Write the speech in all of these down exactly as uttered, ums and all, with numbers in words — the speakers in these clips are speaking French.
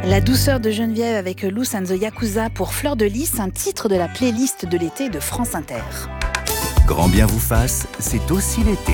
La douceur de Geneviève avec Loose and the Yakuza pour Fleur de Lys, un titre de la playlist de l'été de France Inter. Grand bien vous fasse, c'est aussi l'été.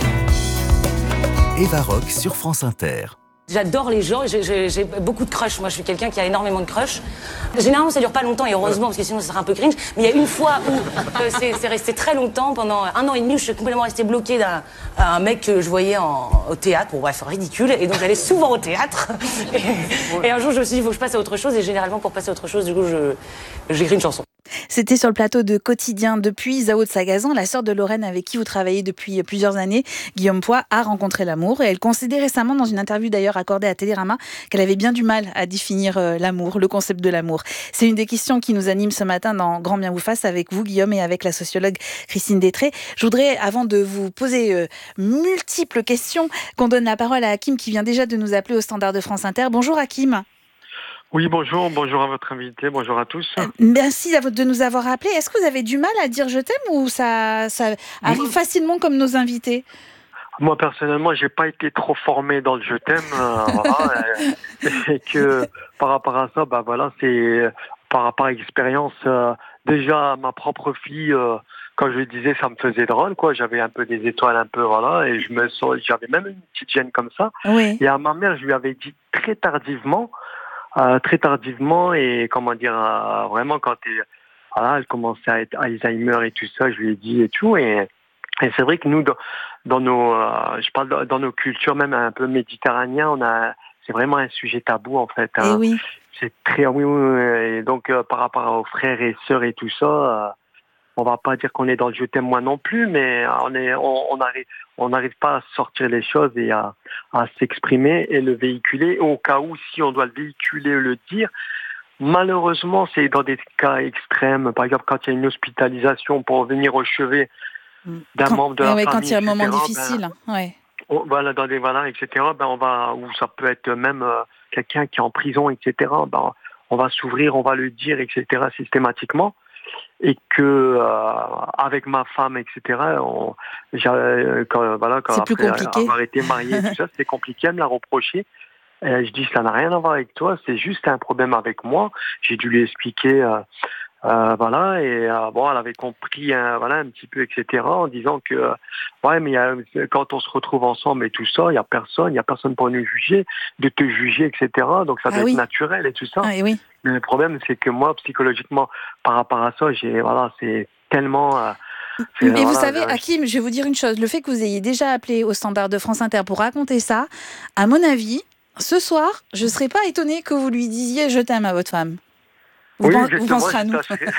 Eva Rock sur France Inter. J'adore les gens, j'ai, j'ai, j'ai beaucoup de crush. Moi, je suis quelqu'un qui a énormément de crush. Généralement, ça dure pas longtemps, et heureusement, parce que sinon, ça serait un peu cringe. Mais il y a une fois où euh, c'est, c'est resté très longtemps, pendant un an et demi, où je suis complètement restée bloquée d'un un mec que je voyais en, au théâtre. Bon, bref, ridicule. Et donc, j'allais souvent au théâtre. Et, et un jour, je me suis dit, il faut que je passe à autre chose. Et généralement, pour passer à autre chose, du coup, je, j'écris une chanson. C'était sur le plateau de Quotidien. Depuis, Zao de Sagazan, la sœur de Lorraine avec qui vous travaillez depuis plusieurs années, Guillaume Poix, a rencontré l'amour. Et elle concédait récemment, dans une interview d'ailleurs accordée à Télérama, qu'elle avait bien du mal à définir euh, l'amour, le concept de l'amour. C'est une des questions qui nous anime ce matin dans Grand bien vous fasse avec vous, Guillaume, et avec la sociologue Christine Détré. Je voudrais, avant de vous poser euh, multiples questions, qu'on donne la parole à Hakim qui vient déjà de nous appeler au standard de France Inter. Bonjour Hakim. Oui, bonjour, bonjour à votre invité, bonjour à tous. Euh, merci de nous avoir appelés. Est-ce que vous avez du mal à dire je t'aime ou ça, ça arrive facilement comme nos invités ? Moi, personnellement, j'ai pas été trop formé dans le je t'aime. Euh, voilà, et que par rapport à ça, bah voilà, c'est par rapport à l'expérience. Euh, déjà, ma propre fille, euh, quand je lui disais, ça me faisait drôle, quoi. J'avais un peu des étoiles, un peu, voilà, et je me sens, j'avais même une petite gêne comme ça. Oui. Et à ma mère, je lui avais dit très tardivement. Euh, très tardivement et comment dire euh, vraiment quand elle, voilà, elle commençait à être Alzheimer et tout ça, je lui ai dit et tout et, et c'est vrai que nous dans, dans nos euh, je parle dans, dans nos cultures même un peu méditerranéennes, on a c'est vraiment un sujet tabou en fait. Hein. Et oui. C'est très oui, oui, oui et donc euh, par rapport aux frères et sœurs et tout ça. Euh, On va pas dire qu'on est dans le je t'aime moi non plus, mais on est, on, on arrive, on n'arrive pas à sortir les choses et à, à s'exprimer et le véhiculer. Au cas où, si on doit le véhiculer, le dire, malheureusement, c'est dans des cas extrêmes. Par exemple, quand il y a une hospitalisation pour venir au chevet d'un quand, membre de la ouais, famille, quand il y a un moment et cetera, difficile, ben, ouais. on, voilà, dans des voilà, et cetera. Ben on va, ou ça peut être même euh, quelqu'un qui est en prison, et cetera. Ben on va s'ouvrir, on va le dire, et cetera. Systématiquement. Et que euh, avec ma femme, et cetera. On, quand, voilà, quand c'est plus après compliqué. avoir été marié, tout ça, c'était compliqué à me la reprocher. Et je dis ça n'a rien à voir avec toi, c'est juste un problème avec moi. J'ai dû lui expliquer, euh, euh, voilà, et euh, bon, elle avait compris, hein, voilà, un petit peu, et cetera. En disant que euh, ouais, mais y a, quand on se retrouve ensemble et tout ça, il y a personne, il y a personne pour nous juger, de te juger, et cetera. Donc ça doit ah, être oui. naturel et tout ça. Ah, et oui. Mais le problème, c'est que moi, psychologiquement, par rapport à ça, j'ai, voilà, c'est tellement. Euh, c'est, Mais voilà, vous savez, euh, Hakim, je vais vous dire une chose. Le fait que vous ayez déjà appelé au standard de France Inter pour raconter ça, à mon avis, ce soir, je ne serais pas étonnée que vous lui disiez je t'aime à votre femme. Vous, oui, pen- vous penserez à nous.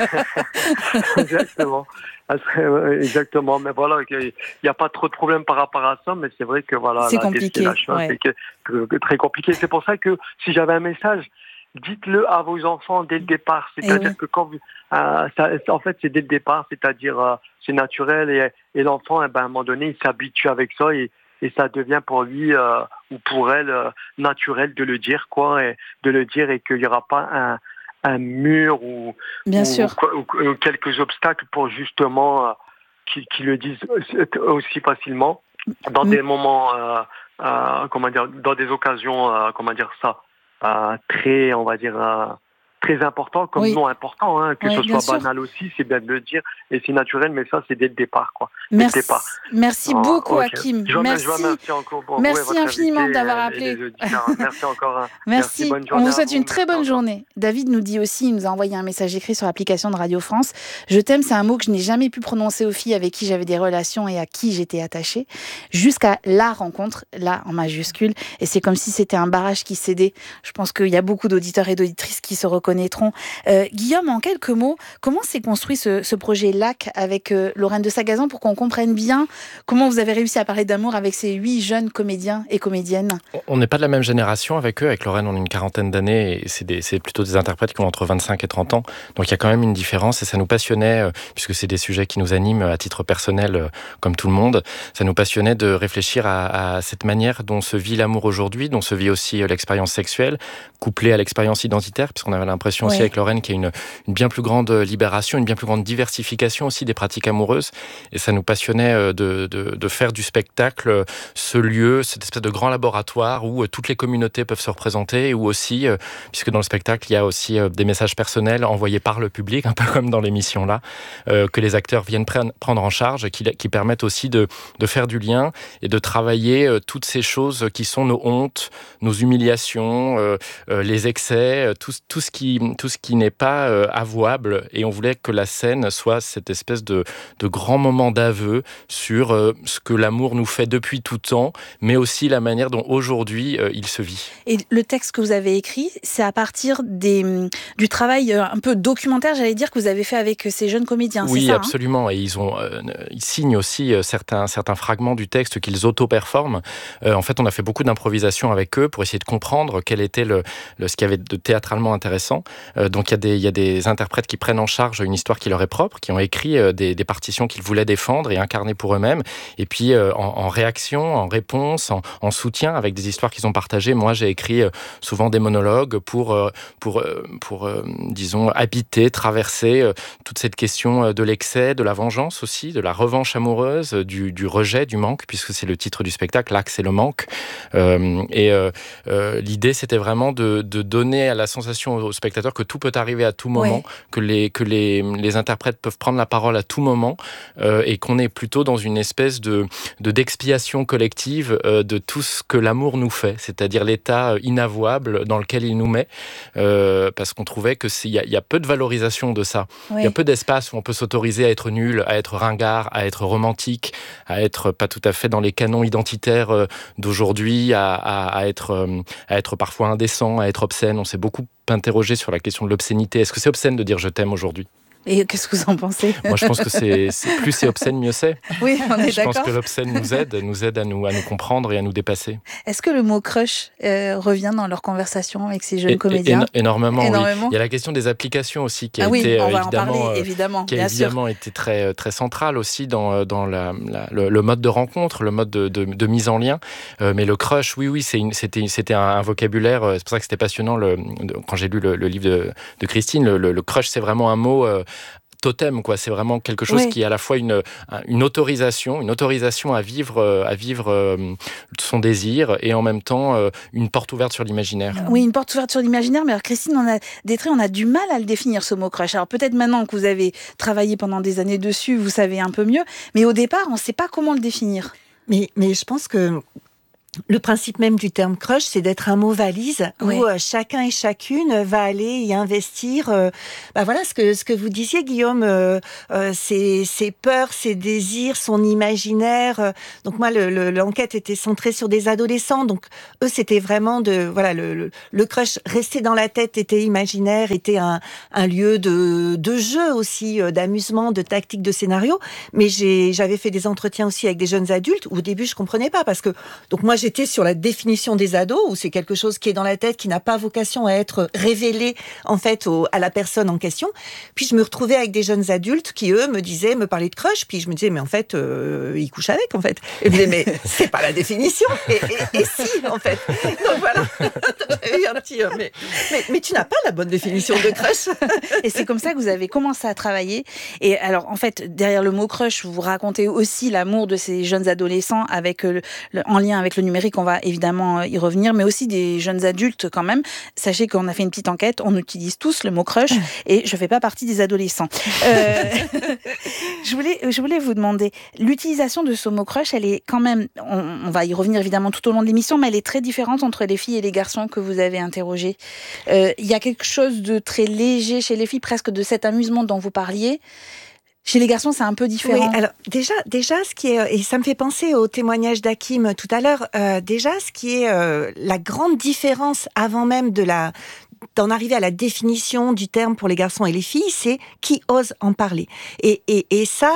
Exactement. Exactement. Mais voilà, il n'y a pas trop de problème par rapport à ça, mais c'est vrai que voilà, c'est là, compliqué. La chose, Ouais. c'est que, que, que très compliqué. C'est pour ça que si j'avais un message, dites-le à vos enfants dès le départ. C'est-à-dire oui. que quand vous, euh, ça, en fait, c'est dès le départ, c'est-à-dire euh, c'est naturel et, et l'enfant, eh ben, à un moment donné, il s'habitue avec ça et, et ça devient pour lui euh, ou pour elle euh, naturel de le dire, quoi, et de le dire et qu'il n'y aura pas un un mur ou, Bien ou, sûr. ou, ou quelques obstacles pour justement euh, qu'ils qui le disent aussi facilement dans mmh. des moments, euh, euh, comment dire, dans des occasions, euh, comment dire ça, euh, très, on va dire, euh, très important comme oui. non important, hein, que oui, ce soit sûr. Banal aussi, c'est bien de le dire et c'est naturel, mais ça c'est dès le départ, quoi. Dès merci, le départ. Merci ah, beaucoup, okay. Hakim. Je merci. Je remercie encore pour merci vous et infiniment invité, d'avoir appelé. Merci encore. Hein. Merci. merci bonne journée On vous souhaite vous, une très bonne encore. journée. David nous dit aussi, il nous a envoyé un message écrit sur l'application de Radio France. Je t'aime, c'est un mot que je n'ai jamais pu prononcer aux filles avec qui j'avais des relations et à qui j'étais attachée, jusqu'à la rencontre, là en majuscule. Et c'est comme si c'était un barrage qui cédait. Je pense qu'il y a beaucoup d'auditeurs et d'auditrices qui se reconnaîtront. Euh, Guillaume, en quelques mots, comment s'est construit ce, ce projet L A C avec euh, Lorraine de Sagazan pour qu'on comprenne bien comment vous avez réussi à parler d'amour avec ces huit jeunes comédiens et comédiennes? On n'est pas de la même génération avec eux. Avec Lorraine, on a une quarantaine d'années et c'est, des, c'est plutôt des interprètes qui ont entre vingt-cinq et trente ans. Donc il y a quand même une différence et ça nous passionnait, euh, puisque c'est des sujets qui nous animent à titre personnel, euh, comme tout le monde. Ça nous passionnait de réfléchir à, à cette manière dont se vit l'amour aujourd'hui, dont se vit aussi euh, l'expérience sexuelle, couplée à l'expérience identitaire, puisqu'on avait l'impression aussi Ouais. avec Lorraine qu'il y a une, une bien plus grande libération, une bien plus grande diversification aussi des pratiques amoureuses. Et ça nous passionnait de, de, de faire du spectacle ce lieu, cette espèce de grand laboratoire où toutes les communautés peuvent se représenter, et où aussi, puisque dans le spectacle, il y a aussi des messages personnels envoyés par le public, un peu comme dans l'émission là, euh, que les acteurs viennent pre- prendre en charge, qui, qui permettent aussi de, de faire du lien et de travailler euh, toutes ces choses qui sont nos hontes, nos humiliations, euh, euh, les excès, euh, tout, tout ce qui, tout ce qui n'est pas euh, avouable. Et on voulait que la scène soit cette espèce de, de grand moment d'aveu sur euh, ce que l'amour nous fait depuis tout temps, mais aussi la manière dont aujourd'hui euh, il se vit. Et le texte que vous avez écrit, c'est à partir des, du travail un peu documentaire, j'allais dire, que vous avez fait avec ces jeunes comédiens, oui, c'est ça? Absolument. Hein, et ils, ont, euh, ils signent aussi euh, certains, certains fragments du texte qu'ils auto-performent. Euh, en fait, on a fait beaucoup d'improvisation avec eux pour essayer de comprendre quel était le, le, ce qu'il y avait de théâtralement intéressant. Euh, donc, il y, a des, il y a des interprètes qui prennent en charge une histoire qui leur est propre, qui ont écrit euh, des, des partitions qu'ils voulaient défendre et incarner pour eux-mêmes. Et puis, euh, en, en réaction, en réponse, en, en soutien avec des histoires qu'ils ont partagées, moi, j'ai écrit euh, souvent des monologues pour, euh, pour, euh, pour euh, disons, habiter, traverser euh, toute cette question de l'excès, de la vengeance aussi, de la revanche amoureuse, du, du rejet, du manque, puisque c'est le titre du spectacle, l'axe et le manque. Euh, et euh, euh, l'idée, c'était vraiment de, de donner à la sensation aux spectateurs que tout peut arriver à tout moment, ouais. que, les, que les, les interprètes peuvent prendre la parole à tout moment, euh, et qu'on est plutôt dans une espèce de, de, d'expiation collective euh, de tout ce que l'amour nous fait, c'est-à-dire l'état inavouable dans lequel il nous met, euh, parce qu'on trouvait qu'il y, y a peu de valorisation de ça. Il ouais. y a peu d'espace où on peut s'autoriser à être nul, à être ringard, à être romantique, à être pas tout à fait dans les canons identitaires d'aujourd'hui, à, à, à, être, à être parfois indécent, à être obscène. On s'est beaucoup interrogé sur la question de l'obscénité. Est-ce que c'est obscène de dire « je t'aime » aujourd'hui ? Et qu'est-ce que vous en pensez ? Moi, je pense que c'est, c'est plus c'est obscène, mieux c'est. Oui, on est je d'accord. Je pense que l'obscène nous aide, nous aide à nous, à nous comprendre et à nous dépasser. Est-ce que le mot crush euh, revient dans leur conversation avec ces jeunes et, comédiens ? é- Énormément, énormément. Oui. Il y a la question des applications aussi qui a ah oui, été on va évidemment, en parler, évidemment, qui a bien évidemment sûr. été très très centrale aussi dans dans la, la, le, le mode de rencontre, le mode de, de, de mise en lien. Euh, mais le crush, oui, oui, c'est une, c'était c'était un, un vocabulaire. C'est pour ça que c'était passionnant le, quand j'ai lu le, le livre de, de Christine. Le, le, le crush, c'est vraiment un mot. Euh, totem, quoi. C'est vraiment quelque chose oui. qui est à la fois une, une autorisation, une autorisation à vivre, à vivre euh, son désir et en même temps euh, une porte ouverte sur l'imaginaire. Oui, une porte ouverte sur l'imaginaire, mais alors Christine, on a des traits, on a du mal à le définir, ce mot crush. Alors peut-être maintenant que vous avez travaillé pendant des années dessus, vous savez un peu mieux, mais au départ, on ne sait pas comment le définir. Mais, mais je pense que le principe même du terme crush, c'est d'être un mot valise oui. où euh, chacun et chacune va aller y investir. Euh, bah voilà ce que ce que vous disiez, Guillaume, euh, euh, ses, ses peurs, ses désirs, son imaginaire. Euh, donc moi, le, le, l'enquête était centrée sur des adolescents. Donc eux, c'était vraiment de voilà le, le, le crush resté dans la tête, était imaginaire, était un, un lieu de de jeu aussi, euh, d'amusement, de tactique, de scénario. Mais j'ai j'avais fait des entretiens aussi avec des jeunes adultes où au début je comprenais pas parce que donc moi j'étais sur la définition des ados, où c'est quelque chose qui est dans la tête, qui n'a pas vocation à être révélé en fait au, à la personne en question. Puis je me retrouvais avec des jeunes adultes qui eux me disaient, me parlaient de crush, puis je me disais mais en fait euh, ils couchent avec en fait. Et je me disais mais c'est pas la définition. Et, et, et si en fait. Donc voilà. J'ai eu un petit euh, mais, mais mais tu n'as pas la bonne définition de crush. Et c'est comme ça que vous avez commencé à travailler. Et alors en fait derrière le mot crush, vous racontez aussi l'amour de ces jeunes adolescents avec le, le, en lien avec le numérique. On va évidemment y revenir, mais aussi des jeunes adultes quand même. Sachez qu'on a fait une petite enquête, on utilise tous le mot crush et je ne fais pas partie des adolescents. Euh, je, voulais, je voulais vous demander, l'utilisation de ce mot crush, elle est quand même, on, on va y revenir évidemment tout au long de l'émission, mais elle est très différente entre les filles et les garçons que vous avez interrogés. Euh, il y a quelque chose de très léger chez les filles, presque de cet amusement dont vous parliez. Chez les garçons, c'est un peu différent. Oui, alors déjà, déjà, ce qui est, et ça me fait penser au témoignage d'Hakim tout à l'heure, euh, déjà, ce qui est euh, la grande différence avant même de la, d'en arriver à la définition du terme pour les garçons et les filles, c'est qui ose en parler. Et, et, et ça,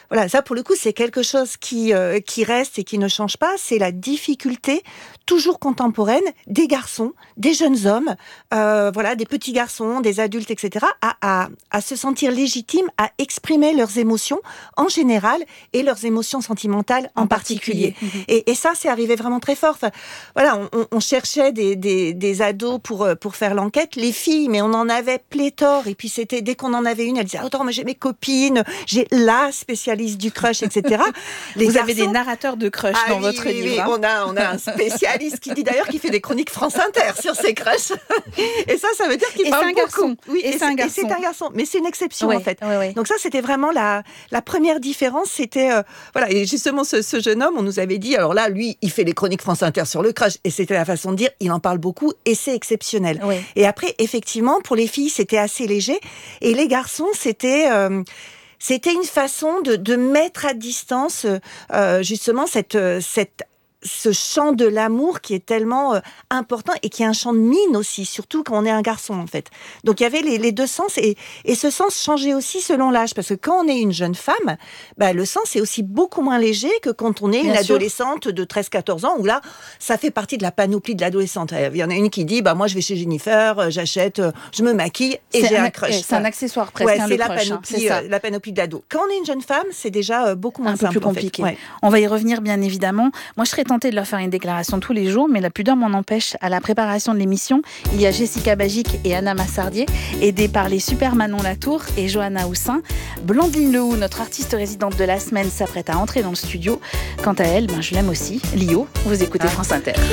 voilà, ça pour le coup, c'est quelque chose qui, euh, qui reste et qui ne change pas. C'est la difficulté, toujours contemporaine, des garçons, des jeunes hommes, euh, voilà, des petits garçons, des adultes, et cetera, à, à, à se sentir légitimes, à exprimer leurs émotions en général et leurs émotions sentimentales en, en particulier. particulier. Mmh. Et, et ça, c'est arrivé vraiment très fort. Enfin, voilà, on, on cherchait des, des, des ados pour, pour faire l'enquête, les filles, mais on en avait pléthore. Et puis c'était, dès qu'on en avait une, elle disait, oh, attends, moi j'ai mes copines, j'ai la spécialiste du crush, et cetera. Les Vous garçons... avez des narrateurs de crush ah, dans oui, votre oui, livre. Oui, hein. on a, on a un spécialiste qui dit d'ailleurs qu'il fait des chroniques France Inter sur ses crushs. Et ça, ça veut dire qu'il et parle c'est un beaucoup. Garçon. Oui, et, et, c'est un garçon. et c'est un garçon. Mais c'est une exception, ouais, en fait. Ouais, ouais. Donc ça, c'était vraiment la, la première différence. C'était, euh, voilà, et justement, ce, ce jeune homme, on nous avait dit, alors là, lui, il fait les chroniques France Inter sur le crush. Et c'était la façon de dire, il en parle beaucoup et c'est exceptionnel. Ouais. Et après, effectivement, pour les filles, c'était assez léger. Et les garçons, c'était... Euh, C'était une façon de, de mettre à distance euh, justement cette, cette, ce champ de l'amour qui est tellement euh, important et qui est un champ de mine aussi, surtout quand on est un garçon en fait. Donc il y avait les, les deux sens et, et ce sens changeait aussi selon l'âge parce que quand on est une jeune femme, bah, le sens est aussi beaucoup moins léger que quand on est Bien une sûr. adolescente de treize quatorze ans où là, ça fait partie de la panoplie de l'adolescente. Il y en a une qui dit, bah, moi je vais chez Jennifer, j'achète, je me maquille et c'est j'ai un, un crush. C'est un accessoire presque, ouais, hein, c'est le la crush, panoplie, hein, c'est ça. Euh, la panoplie de l'ado. Quand on est une jeune femme, c'est déjà euh, beaucoup moins un peu simple, plus compliqué. En fait. ouais. On va y revenir bien évidemment. Moi, je serais tentée de leur faire une déclaration tous les jours, mais la pudeur m'en empêche. À la préparation de l'émission, il y a Jessica Bagic et Anna Massardier, aidées par les super Manon Latour et Johanna Houssin. Blandine Lehoux, notre artiste résidente de la semaine, s'apprête à entrer dans le studio. Quant à elle, ben, je l'aime aussi. Lio, vous écoutez ah. France Inter.